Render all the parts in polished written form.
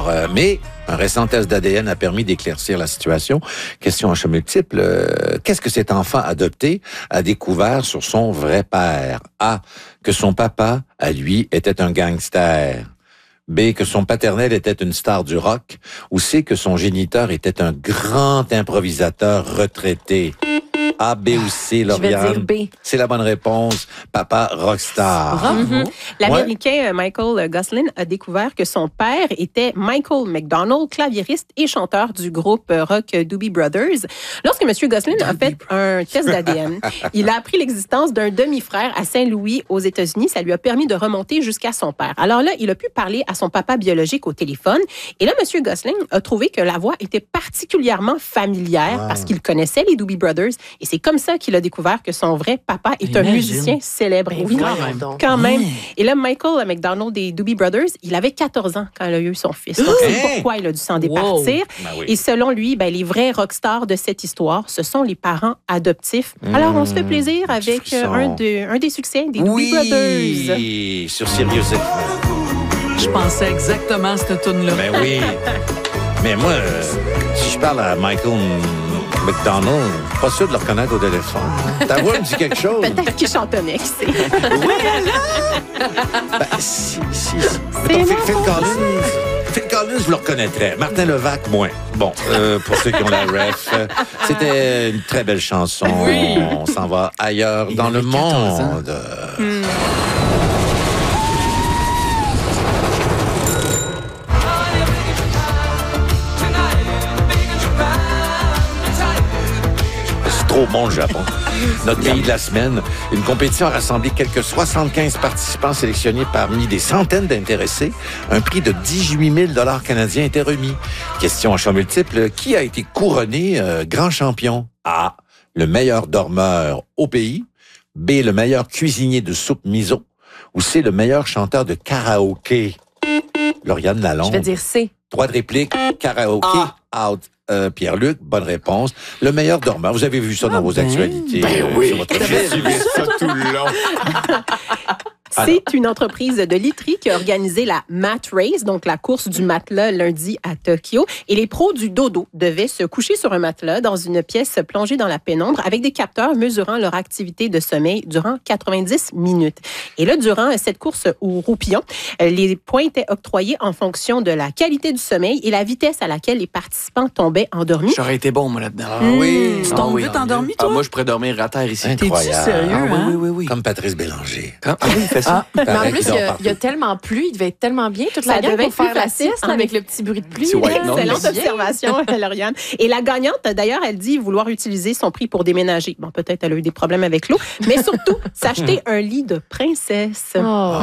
Alors, mais un récent test d'ADN a permis d'éclaircir la situation. Question en choix multiple. Qu'est-ce que cet enfant adopté a découvert sur son vrai père? A. Que son papa, à lui, était un gangster. B. Que son paternel était une star du rock. Ou C. Que son géniteur était un grand improvisateur retraité. A, B ou C, Lauriane? Je vais dire B. C'est la bonne réponse. Papa rockstar. Mm-hmm. L'Américain Michael Goslin a découvert que son père était Michael McDonald, claviériste et chanteur du groupe rock Doobie Brothers. Lorsque M. Goslin a fait un test d'ADN, il a appris l'existence d'un demi-frère à Saint-Louis aux États-Unis. Ça lui a permis de remonter jusqu'à son père. Alors là, il a pu parler à son papa biologique au téléphone. Et là, M. Goslin a trouvé que la voix était particulièrement familière parce qu'il connaissait les Doobie Brothers. Et c'est comme ça qu'il a découvert que son vrai papa est un musicien célèbre. Oui, quand même. Et là, Michael McDonald des Doobie Brothers, il avait 14 ans quand il a eu son fils. Donc, c'est pourquoi il a dû s'en départir. Et selon lui, les vrais rockstars de cette histoire, ce sont les parents adoptifs. Alors, on se fait plaisir avec un des succès des Doobie Brothers. Oui, sur Sirius XM. Je pensais exactement à cette tune-là. Ben oui. Mais moi, si je parle à Michael McDonald, pas sûr de le reconnaître au téléphone. Ta voix me dit quelque chose. Peut-être qu'il chantonnait, qui sait. Oui, si. Mettons, Phil Collins, vous le reconnaîtrez. Martin Levac, moins. Bon, pour ceux qui ont la ref, c'était une très belle chanson. Oui. On s'en va ailleurs dans le monde. Trop bon, le Japon. Notre pays de la semaine, une compétition a rassemblé quelques 75 participants sélectionnés parmi des centaines d'intéressés. Un prix de 18 000 canadiens était remis. Question en choix multiple, qui a été couronné grand champion? A. Le meilleur dormeur au pays. B. Le meilleur cuisinier de soupe miso. Ou C. Le meilleur chanteur de karaoké? Lauriane Lalonde. Je vais dire C. Droit de réplique, karaoké, out. Pierre-Luc, bonne réponse. Le meilleur dormeur. Vous avez vu ça dans vos actualités. Oui, sur votre fil. suivi ça tout le long. C'est une entreprise de literie qui a organisé la Mat Race, donc la course du matelas lundi à Tokyo. Et les pros du dodo devaient se coucher sur un matelas dans une pièce plongée dans la pénombre avec des capteurs mesurant leur activité de sommeil durant 90 minutes. Et là, durant cette course au roupillon, les points étaient octroyés en fonction de la qualité du sommeil et la vitesse à laquelle les participants tombaient endormis. J'aurais été bon, moi, là-dedans. Oui. Tu tombes vite endormi, toi? Moi, je pourrais dormir à terre ici. Incroyable. T'es-tu sérieux, hein? Oui. Comme Patrice Bélanger. Oui, il fait ça. Mais en plus, il y a tellement plu, il devait être tellement bien. Toute la Ça gang devait pour être plus faire la facile, sieste avec le petit bruit de pluie. Petit white noise. Excellente observation, Lauriane. Et la gagnante, d'ailleurs, elle dit vouloir utiliser son prix pour déménager. Bon, peut-être elle a eu des problèmes avec l'eau, mais surtout, s'acheter un lit de princesse.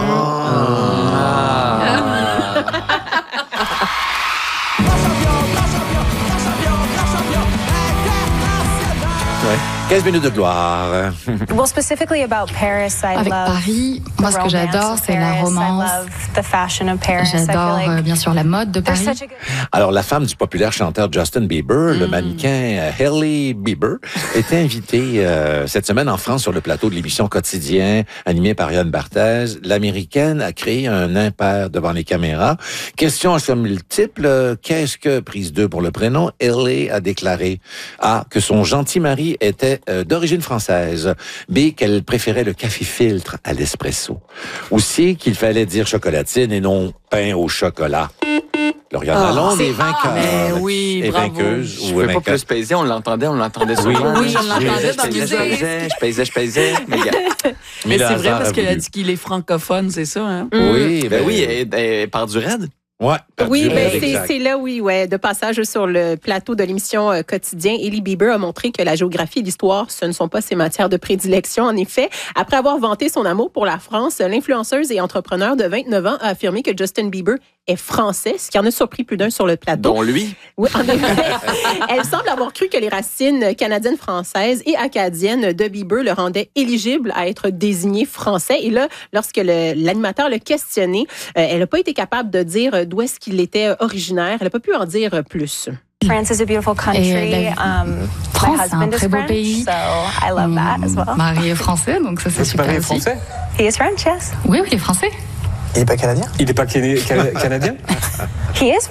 Ouais. 15 minutes de gloire. Well, specifically about Paris, Avec Paris, moi, ce que j'adore, c'est la romance. J'adore, bien sûr, la mode de Paris. Alors, la femme du populaire chanteur Justin Bieber, le mannequin Hailey Bieber, était invitée cette semaine en France sur le plateau de l'émission Quotidien, animée par Yann Barthès. L'Américaine a créé un impair devant les caméras. Question en choix multiple. Qu'est-ce que, prise 2 pour le prénom, Hailey a déclaré? A. Que son gentil mari était d'origine française. B. Qu'elle préférait le café filtre à l'espresso. Ou C. Qu'il fallait dire chocolatine et non pain au chocolat. Lauriane Lalonde est vainqueur. Mais oui, et bravo. vainqueuse Je ou pouvais pas vainqueur. plus peser, on l'entendait souvent. Oui, on l'entendait dans les Je pesais. Mais Mais le c'est vrai hasard parce a qu'elle a voulu. dit qu'il est francophone, c'est ça, hein? Oui, elle part du raid. Ouais, Oui, perdu, ben exact. c'est là, de passage sur le plateau de l'émission Quotidien. Hailey Bieber a montré que la géographie et l'histoire, ce ne sont pas ses matières de prédilection. En effet, après avoir vanté son amour pour la France, l'influenceuse et entrepreneur de 29 ans a affirmé que Justin Bieber est français, ce qui en a surpris plus d'un sur le plateau. Dont lui. Oui, en effet. Elle semble avoir cru que les racines canadiennes, françaises et acadiennes de Bieber le rendaient éligible à être désigné français. Et là, lorsque l'animateur l'a questionné, elle n'a pas été capable de dire d'où est-ce qu'il était originaire. Elle n'a pas pu en dire plus. France is a beautiful country. France, c'est un très beau pays. So I love that as well. Mon mari est français, donc ça, c'est super aussi. français? He is French, yes. Oui, il est français. Il n'est pas canadien? Il n'est pas canadien? He is